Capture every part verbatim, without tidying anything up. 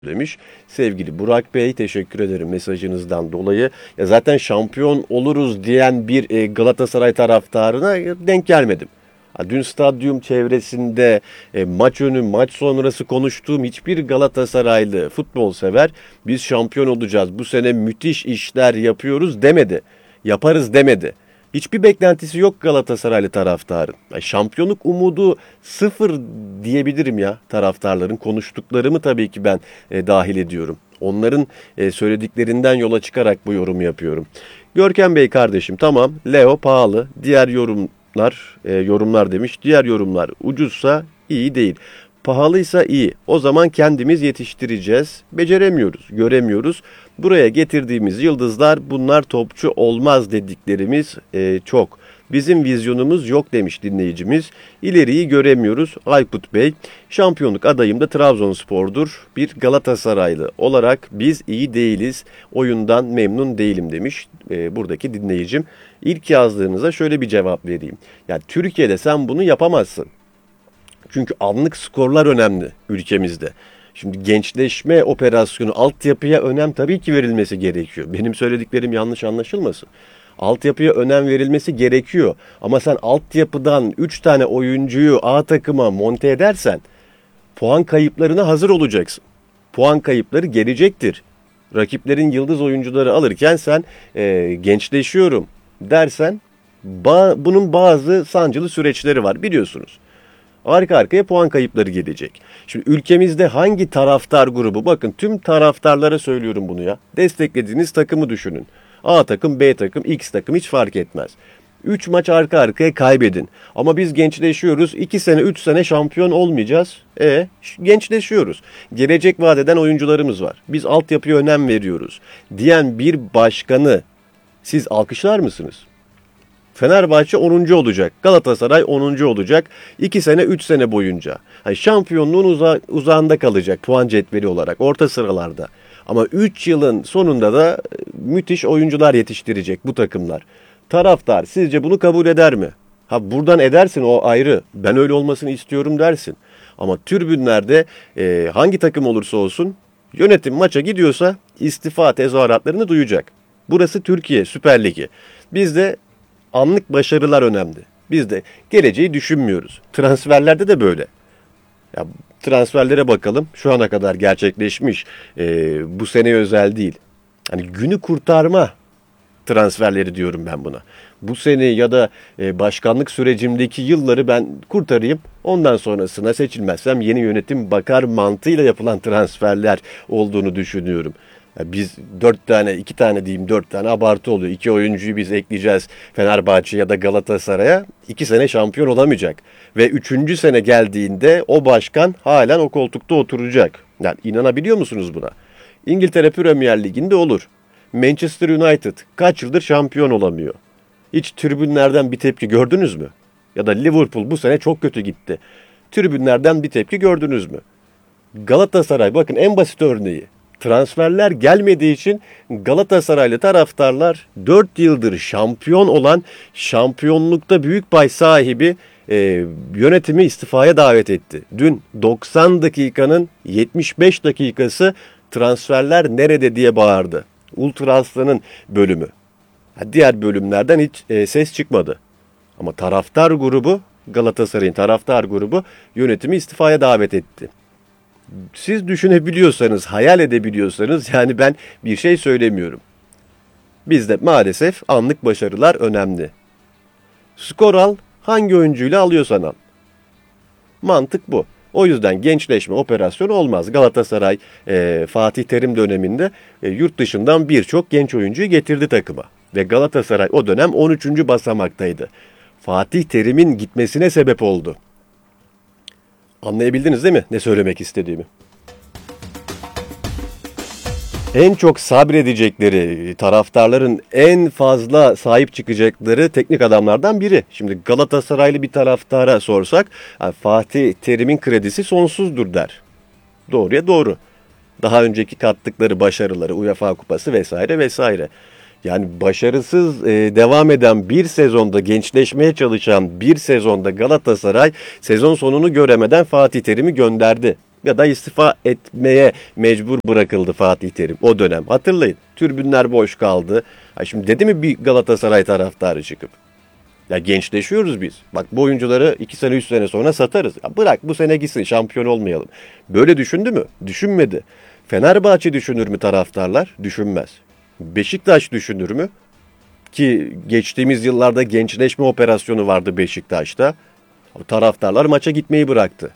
demiş. Sevgili Burak Bey, teşekkür ederim mesajınızdan dolayı. Ya zaten şampiyon oluruz diyen bir e, Galatasaray taraftarına denk gelmedim. Ha, dün stadyum çevresinde e, maç önü maç sonrası konuştuğum hiçbir Galatasaraylı futbol sever biz şampiyon olacağız, bu sene müthiş işler yapıyoruz demedi. Yaparız demedi. Hiçbir beklentisi yok Galatasaraylı taraftarın. Ya şampiyonluk umudu sıfır diyebilirim ya taraftarların. Konuştuklarımı tabii ki ben e, dahil ediyorum. Onların e, söylediklerinden yola çıkarak bu yorumu yapıyorum. Görkem Bey kardeşim, tamam, Leo pahalı. Diğer yorumlar e, yorumlar demiş. Diğer yorumlar ucuzsa iyi değil. Pahalıysa iyi. O zaman kendimiz yetiştireceğiz. Beceremiyoruz, göremiyoruz. Buraya getirdiğimiz yıldızlar, bunlar topçu olmaz dediklerimiz e, çok. Bizim vizyonumuz yok demiş dinleyicimiz. İleriyi göremiyoruz. Aykut Bey, şampiyonluk adayım da Trabzonspor'dur. Bir Galatasaraylı olarak biz iyi değiliz. Oyundan memnun değilim demiş e, buradaki dinleyicim. İlk yazdığınıza şöyle bir cevap vereyim. Yani Türkiye'de sen bunu yapamazsın. Çünkü anlık skorlar önemli ülkemizde. Şimdi gençleşme operasyonu, altyapıya önem tabii ki verilmesi gerekiyor. Benim söylediklerim yanlış anlaşılmasın. Altyapıya önem verilmesi gerekiyor. Ama sen altyapıdan üç tane oyuncuyu A takıma monte edersen puan kayıplarına hazır olacaksın. Puan kayıpları gelecektir. Rakiplerin yıldız oyuncuları alırken sen e, gençleşiyorum dersen ba- bunun bazı sancılı süreçleri var biliyorsunuz. Arka arkaya puan kayıpları gelecek. Şimdi ülkemizde hangi taraftar grubu, bakın tüm taraftarlara söylüyorum bunu ya. Desteklediğiniz takımı düşünün. A takım, B takım, X takım hiç fark etmez. üç maç arka arkaya kaybedin. Ama biz gençleşiyoruz. iki sene, üç sene şampiyon olmayacağız. E gençleşiyoruz. Gelecek vaat eden oyuncularımız var. Biz altyapıya önem veriyoruz diyen bir başkanı siz alkışlar mısınız? Fenerbahçe onuncu olacak. Galatasaray onuncu olacak. iki sene, üç sene boyunca. Yani şampiyonluğun uza, uzağında kalacak puan cetveli olarak, orta sıralarda. Ama üç yılın sonunda da müthiş oyuncular yetiştirecek bu takımlar. Taraftar sizce bunu kabul eder mi? Ha, buradan edersin, o ayrı. Ben öyle olmasını istiyorum dersin. Ama tribünlerde e, hangi takım olursa olsun yönetim maça gidiyorsa istifa tezahüratlarını duyacak. Burası Türkiye Süper Ligi. Bizde anlık başarılar önemli. Biz de geleceği düşünmüyoruz. Transferlerde de böyle. Ya, transferlere bakalım. Şu ana kadar gerçekleşmiş. E, bu sene özel değil. Hani günü kurtarma transferleri diyorum ben buna. Bu sene ya da e, başkanlık sürecimdeki yılları ben kurtarayım. Ondan sonrasına seçilmezsem yeni yönetim bakar mantığıyla yapılan transferler olduğunu düşünüyorum. Ya biz dört tane, iki tane diyeyim, dört tane abartı oluyor. İki oyuncuyu biz ekleyeceğiz Fenerbahçe ya da Galatasaray'a. iki sene şampiyon olamayacak. Ve üçüncü sene geldiğinde o başkan halen o koltukta oturacak. Yani inanabiliyor musunuz buna? İngiltere Premier Ligi'nde olur. Manchester United kaç yıldır şampiyon olamıyor. Hiç tribünlerden bir tepki gördünüz mü? Ya da Liverpool bu sene çok kötü gitti. Tribünlerden bir tepki gördünüz mü? Galatasaray, bakın en basit örneği. Transferler gelmediği için Galatasaraylı taraftarlar dört yıldır şampiyon olan, şampiyonlukta büyük pay sahibi e, yönetimi istifaya davet etti. Dün doksan dakikanın yetmiş beş dakikası transferler nerede diye bağırdı. Ultra Aslan'ın bölümü. Diğer bölümlerden hiç e, ses çıkmadı. Ama taraftar grubu, Galatasaray'ın taraftar grubu yönetimi istifaya davet etti. Siz düşünebiliyorsanız, hayal edebiliyorsanız, yani ben bir şey söylemiyorum. Bizde maalesef anlık başarılar önemli. Skor al, hangi oyuncuyla alıyorsan al. Mantık bu. O yüzden gençleşme operasyonu olmaz. Galatasaray e, Fatih Terim döneminde e, yurt dışından birçok genç oyuncuyu getirdi takıma. Ve Galatasaray o dönem on üçüncü basamaktaydı. Fatih Terim'in gitmesine sebep oldu. Anlayabildiniz değil mi ne söylemek istediğimi? En çok sabredecekleri, taraftarların en fazla sahip çıkacakları teknik adamlardan biri. Şimdi Galatasaraylı bir taraftara sorsak, yani Fatih Terim'in kredisi sonsuzdur der. Doğruya doğru. Daha önceki kattıkları başarıları, UEFA Kupası vesaire vesaire. Yani başarısız e, devam eden bir sezonda, gençleşmeye çalışan bir sezonda Galatasaray sezon sonunu göremeden Fatih Terim'i gönderdi. Ya da istifa etmeye mecbur bırakıldı Fatih Terim o dönem. Hatırlayın. Tribünler boş kaldı. Ha şimdi dedi mi bir Galatasaray taraftarı çıkıp? Ya gençleşiyoruz biz. Bak bu oyuncuları iki sene üç sene sonra satarız. Ya bırak bu sene gitsin şampiyon olmayalım. Böyle düşündü mü? Düşünmedi. Fenerbahçe düşünür mü taraftarlar? Düşünmez. Beşiktaş düşünür mü? Ki geçtiğimiz yıllarda gençleşme operasyonu vardı Beşiktaş'ta. Taraftarlar maça gitmeyi bıraktı.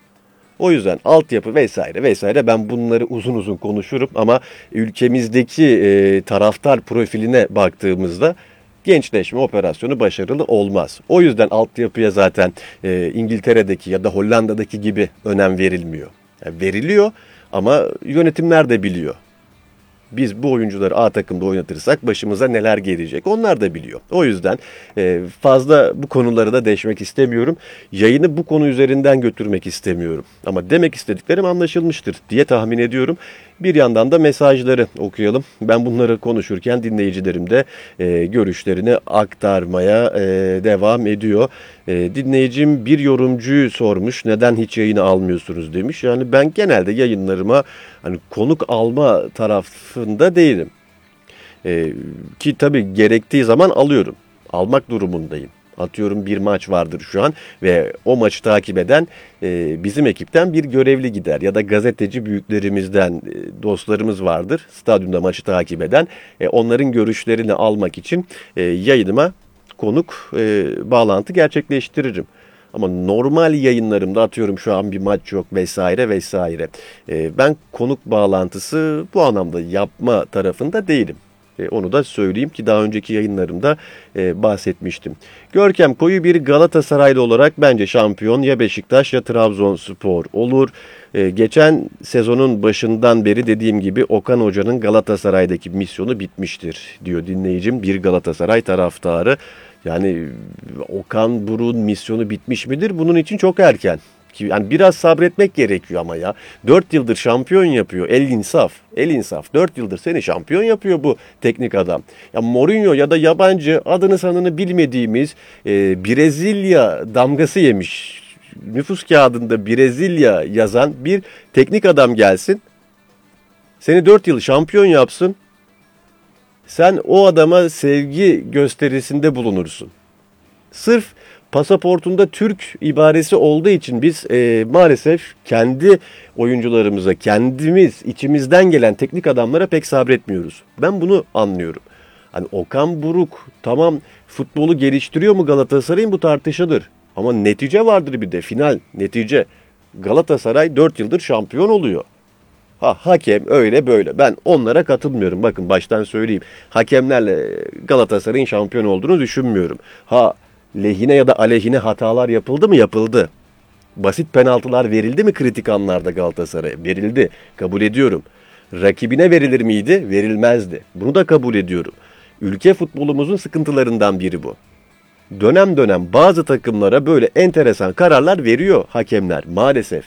O yüzden altyapı vesaire vesaire ben bunları uzun uzun konuşurum ama ülkemizdeki e, taraftar profiline baktığımızda gençleşme operasyonu başarılı olmaz. O yüzden altyapıya zaten e, İngiltere'deki ya da Hollanda'daki gibi önem verilmiyor. Yani veriliyor ama yönetimler de biliyor. Biz bu oyuncuları A takımda oynatırsak başımıza neler gelecek onlar da biliyor. O yüzden e, fazla bu konuları da deşmek istemiyorum. Yayını bu konu üzerinden götürmek istemiyorum. Ama demek istediklerim anlaşılmıştır diye tahmin ediyorum. Bir yandan da mesajları okuyalım. Ben bunları konuşurken dinleyicilerim de e, görüşlerini aktarmaya e, devam ediyor. E, dinleyicim bir yorumcuyu sormuş. Neden hiç yayını almıyorsunuz demiş. Yani ben genelde yayınlarıma hani konuk alma tarafında değilim. E, ki tabii gerektiği zaman alıyorum. Almak durumundayım. Atıyorum bir maç vardır şu an ve o maçı takip eden e, bizim ekipten bir görevli gider ya da gazeteci büyüklerimizden e, dostlarımız vardır stadyumda maçı takip eden e, onların görüşlerini almak için e, yayınıma konuk e, bağlantı gerçekleştiririm. Ama normal yayınlarımda atıyorum şu an bir maç yok vesaire vesaire. E, ben konuk bağlantısı bu anlamda yapma tarafında değilim. E, onu da söyleyeyim ki daha önceki yayınlarımda e, bahsetmiştim. Görkem Koyu bir Galatasaraylı olarak bence şampiyon ya Beşiktaş ya Trabzonspor olur. E, geçen sezonun başından beri dediğim gibi Okan Hoca'nın Galatasaray'daki misyonu bitmiştir diyor dinleyicim. Bir Galatasaray taraftarı. Yani Okan Buruk'un misyonu bitmiş midir? Bunun için çok erken. Yani biraz sabretmek gerekiyor ama ya. dört yıldır şampiyon yapıyor. El insaf. El insaf. dört yıldır seni şampiyon yapıyor bu teknik adam. Ya Mourinho ya da yabancı adını sanını bilmediğimiz e, Brezilya damgası yemiş. Nüfus kağıdında Brezilya yazan bir teknik adam gelsin. Seni dört yıl şampiyon yapsın. Sen o adama sevgi gösterisinde bulunursun. Sırf pasaportunda Türk ibaresi olduğu için biz e, maalesef kendi oyuncularımıza, kendimiz, içimizden gelen teknik adamlara pek sabretmiyoruz. Ben bunu anlıyorum. Hani Okan Buruk tamam futbolu geliştiriyor mu Galatasaray'ın bu tartışılır. Ama netice vardır bir de final, netice. Galatasaray dört yıldır şampiyon oluyor. Ha hakem öyle böyle. Ben onlara katılmıyorum. Bakın baştan söyleyeyim. Hakemlerle Galatasaray'ın şampiyon olduğunu düşünmüyorum. Ha lehine ya da aleyhine hatalar yapıldı mı? Yapıldı. Basit penaltılar verildi mi kritik anlarda Galatasaray'a? Verildi. Kabul ediyorum. Rakibine verilir miydi? Verilmezdi. Bunu da kabul ediyorum. Ülke futbolumuzun sıkıntılarından biri bu. Dönem dönem bazı takımlara böyle enteresan kararlar veriyor hakemler maalesef.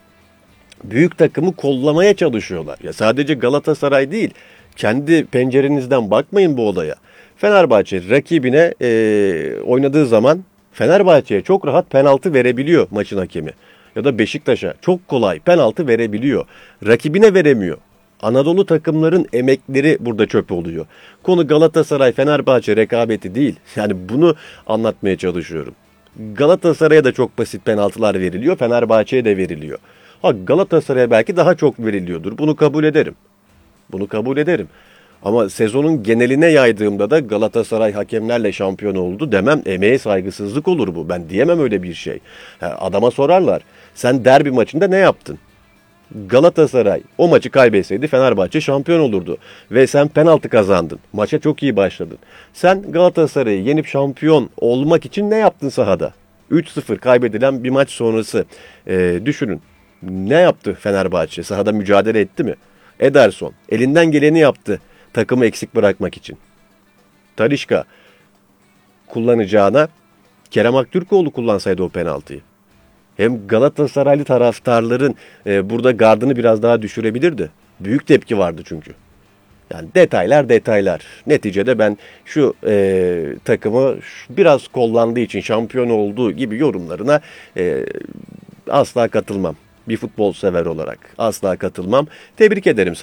Büyük takımı kollamaya çalışıyorlar. Ya sadece Galatasaray değil. Kendi pencerenizden bakmayın bu olaya. Fenerbahçe rakibine e, oynadığı zaman Fenerbahçe'ye çok rahat penaltı verebiliyor maçın hakemi. Ya da Beşiktaş'a çok kolay penaltı verebiliyor. Rakibine veremiyor. Anadolu takımların emekleri burada çöp oluyor. Konu Galatasaray Fenerbahçe rekabeti değil. Yani bunu anlatmaya çalışıyorum. Galatasaray'a da çok basit penaltılar veriliyor. Fenerbahçe'ye de veriliyor. Ha Galatasaray'a belki daha çok veriliyordur. Bunu kabul ederim. Bunu kabul ederim. Ama sezonun geneline yaydığımda da Galatasaray hakemlerle şampiyon oldu demem. Emeğe saygısızlık olur bu. Ben diyemem öyle bir şey. Ha, adama sorarlar. Sen derbi maçında ne yaptın? Galatasaray o maçı kaybetseydi Fenerbahçe şampiyon olurdu. Ve sen penaltı kazandın. Maça çok iyi başladın. Sen Galatasaray'ı yenip şampiyon olmak için ne yaptın sahada? üç sıfır kaybedilen bir maç sonrası ee, düşünün. Ne yaptı Fenerbahçe? Sahada mücadele etti mi? Ederson elinden geleni yaptı takımı eksik bırakmak için. Talisca kullanacağına Kerem Aktürkoğlu kullansaydı o penaltıyı. Hem Galatasaraylı taraftarların e, burada gardını biraz daha düşürebilirdi. Büyük tepki vardı çünkü. Yani detaylar detaylar. Neticede ben şu e, takımı biraz kollandığı için şampiyon olduğu gibi yorumlarına e, asla katılmam. bir futbol sever olarak asla katılmam. Tebrik ederim.